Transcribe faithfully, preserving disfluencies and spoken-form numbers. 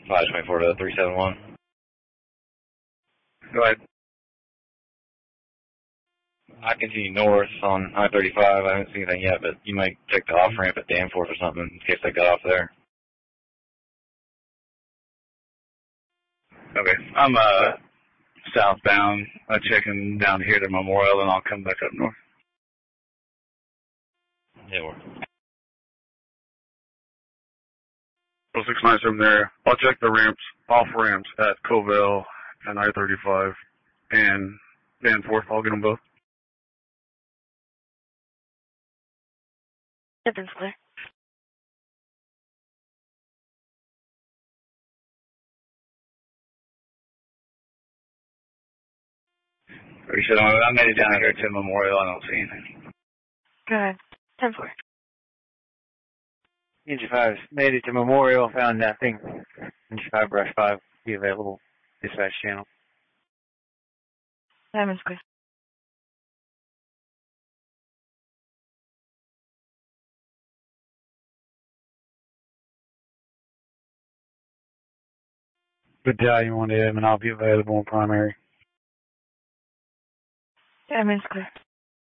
five twenty-four to three seven one. Go ahead. I continue north on I thirty-five. I haven't seen anything yet, but you might check the off ramp at Danforth or something in case they got off there. Okay. I'm uh southbound. I'm checking down here to Memorial, and I'll come back up north. Yeah, we're... oh six nine seven there. I'll check the ramps, off ramps at Covell and I thirty-five and Danforth. I'll get them both. Seven's clear. thirty-seven, I made it down here to Memorial. I don't see anything. Go ahead. ten four. Engine five made it to Memorial, found nothing. Engine five, brush five, be available. Dispatch channel. Seven's clear. Battalion one to Edmond, I'll be available in primary. Seven's clear.